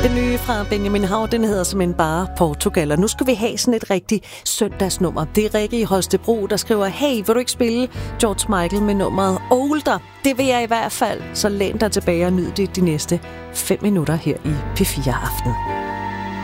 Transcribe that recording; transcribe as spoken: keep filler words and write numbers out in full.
Den nye fra Benjamin Hav, den hedder simpelthen bare Portugal. Og nu skal vi have sådan et rigtigt søndagsnummer. Det er Rikke i Holstebro, der skriver: Hey, vil du ikke spille George Michael med nummeret Older? Det vil jeg i hvert fald. Så læn dig tilbage og nyd det de næste fem minutter her i P fire Aften.